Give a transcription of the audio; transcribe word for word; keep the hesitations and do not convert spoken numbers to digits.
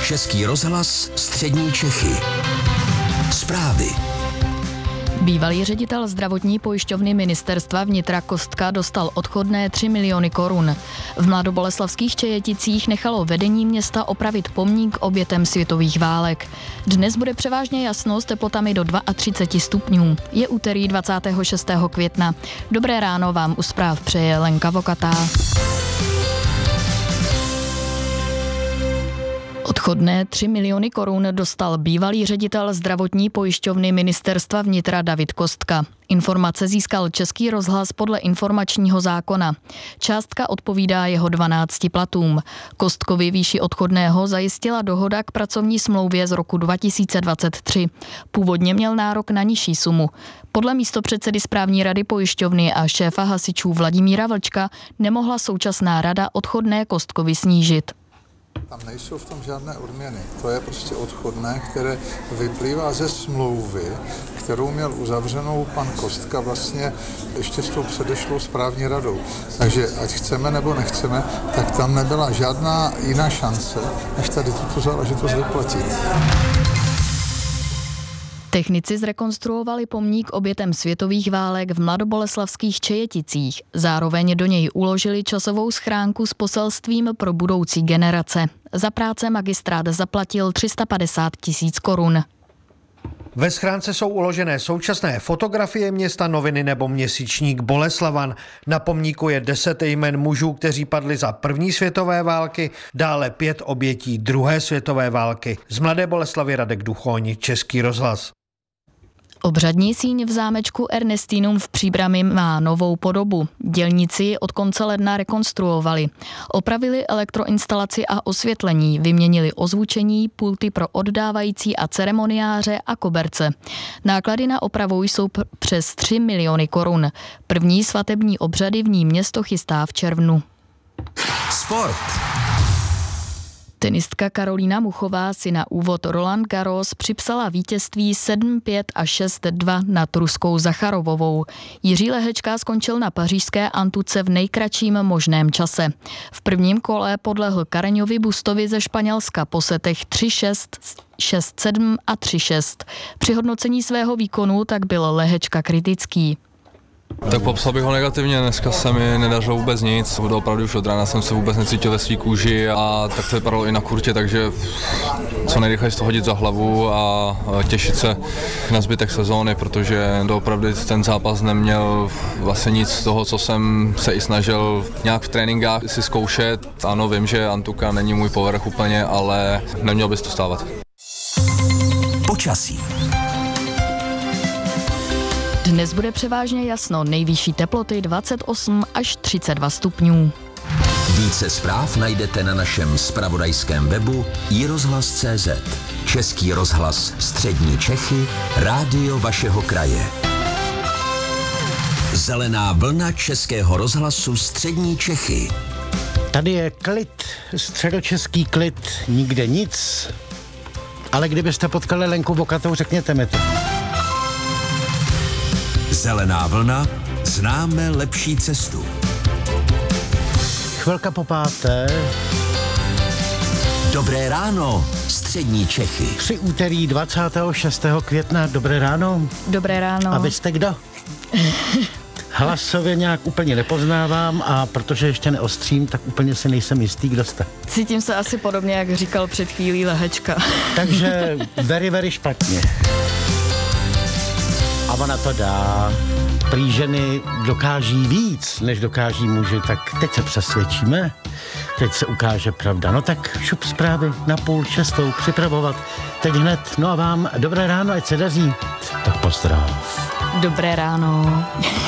Český rozhlas Střední Čechy. Zprávy. Bývalý ředitel zdravotní pojišťovny Ministerstva vnitra Kostka dostal odchodné tři miliony korun. V mladoboleslavských Čejeticích nechalo vedení města opravit pomník obětem světových válek. Dnes bude převážně jasno s teplotami do třicet dva stupňů. Je úterý dvacátého šestého května. Dobré ráno vám u zpráv přeje Lenka Vokatá. Odchodné tři miliony korun dostal bývalý ředitel zdravotní pojišťovny Ministerstva vnitra David Kostka. Informace získal Český rozhlas podle informačního zákona. Částka odpovídá jeho dvanácti platům. Kostkovi výši odchodného zajistila dohoda k pracovní smlouvě z roku dva tisíce dvacet tři. Původně měl nárok na nižší sumu. Podle místopředsedy správní rady pojišťovny a šéfa hasičů Vladimíra Vlčka nemohla současná rada odchodné Kostkovi snížit. Tam nejsou v tom žádné odměny. To je prostě odchodné, které vyplývá ze smlouvy, kterou měl uzavřenou pan Kostka vlastně ještě s tou předešlou správní radou. Takže ať chceme nebo nechceme, tak tam nebyla žádná jiná šance, než tady tuto záležitost vyplatit. Technici zrekonstruovali pomník obětem světových válek v mladoboleslavských Čejeticích. Zároveň do něj uložili časovou schránku s poselstvím pro budoucí generace. Za práce magistrát zaplatil tři sta padesát tisíc korun. Ve schránce jsou uložené současné fotografie města, noviny nebo měsíčník Boleslavan. Na pomníku je deset jmen mužů, kteří padli za první světové války, dále pět obětí druhé světové války. Z Mladé Boleslavy Radek Duchoň, Český rozhlas. Obřadní síň v zámečku Ernestinum v Příbrami má novou podobu. Dělníci ji od konce ledna rekonstruovali. Opravili elektroinstalaci a osvětlení, vyměnili ozvučení, pulty pro oddávající a ceremoniáře a koberce. Náklady na opravu jsou p- přes tři miliony korun. První svatební obřady v ní město chystá v červnu. Sport. Tenistka Karolína Muchová si na úvod Roland Garros připsala vítězství sedm pět a šest dva nad Ruskou Zacharovovou. Jiří Lehečka skončil na pařížské antuce v nejkratším možném čase. V prvním kole podlehl Kareňovi Bustovi ze Španělska po setech tři šest, šest sedm a tři šest. Při hodnocení svého výkonu tak byl Lehečka kritický. Tak popsal bych ho negativně, dneska se mi nedařilo vůbec nic, opravdu už od rána jsem se vůbec necítil ve svý kůži a tak to vypadalo i na kurtě, takže co nejrychleji to hodit za hlavu a těšit se na zbytek sezóny, protože doopravdy ten zápas neměl vlastně nic z toho, co jsem se i snažil nějak v tréninkách si zkoušet. Ano, vím, že Antuka není můj povrch úplně, ale neměl bys to stávat. Počasí. Dnes bude převážně jasno, nejvyšší teploty dvacet osm až třicet dva stupňů. Více zpráv najdete na našem zpravodajském webu i rozhlas tečka cé zet. Český rozhlas Střední Čechy, rádio vašeho kraje. Zelená vlna Českého rozhlasu Střední Čechy. Tady je klid, středočeský klid, nikde nic. Ale kdybyste potkali Lenku Vokatou, řekněte mi to. Zelená vlna, známe lepší cestu. Chvilka po páté. Dobré ráno, Střední Čechy. Při úterý dvacátého šestého května. Dobré ráno. Dobré ráno. A vy jste kdo? Hlasově nějak úplně nepoznávám a protože ještě neostřím, tak úplně si nejsem jistý, kdo jste. Cítím se asi podobně, jak říkal před chvílí Lehečka. Takže very, very špatně. A ona to dá. Prý ženy dokáží víc, než dokáží muži, tak teď se přesvědčíme. Teď se ukáže pravda. No tak šup zprávy na půl šestou připravovat. Teď hned. No a vám dobré ráno, ať se daří. Tak pozdrav. Dobré ráno.